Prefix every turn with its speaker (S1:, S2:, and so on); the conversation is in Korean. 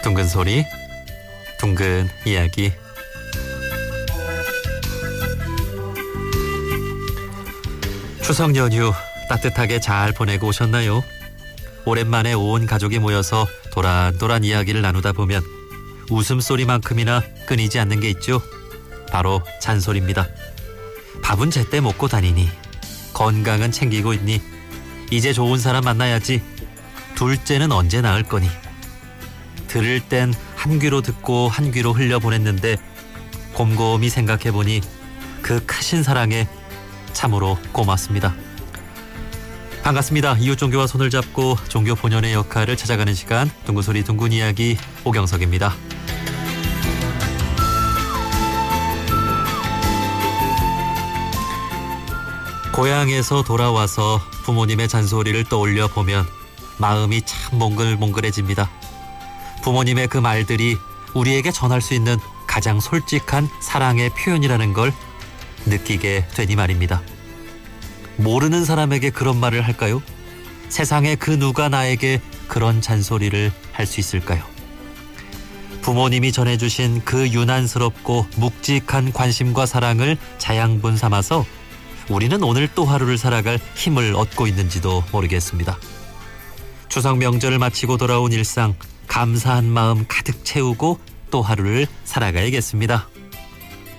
S1: 둥근 소리, 둥근 이야기. 추석 연휴 따뜻하게 잘 보내고 오셨나요? 오랜만에 온 가족이 모여서 도란도란 이야기를 나누다 보면 웃음소리만큼이나 끊이지 않는 게 있죠. 바로 잔소리입니다. 밥은 제때 먹고 다니니, 건강은 챙기고 있니, 이제 좋은 사람 만나야지, 둘째는 언제 낳을 거니. 들을 땐 한 귀로 듣고 한 귀로 흘려보냈는데 곰곰이 생각해보니 그 크신 사랑에 참으로 고맙습니다. 반갑습니다. 이웃 종교와 손을 잡고 종교 본연의 역할을 찾아가는 시간, 둥근소리 둥근 이야기, 오경석입니다. 고향에서 돌아와서 부모님의 잔소리를 떠올려 보면 마음이 참 몽글몽글해집니다. 부모님의 그 말들이 우리에게 전할 수 있는 가장 솔직한 사랑의 표현이라는 걸 느끼게 되니 말입니다. 모르는 사람에게 그런 말을 할까요? 세상에 그 누가 나에게 그런 잔소리를 할 수 있을까요? 부모님이 전해주신 그 유난스럽고 묵직한 관심과 사랑을 자양분 삼아서 우리는 오늘 또 하루를 살아갈 힘을 얻고 있는지도 모르겠습니다. 추석 명절을 마치고 돌아온 일상, 감사한 마음 가득 채우고 또 하루를 살아가야겠습니다.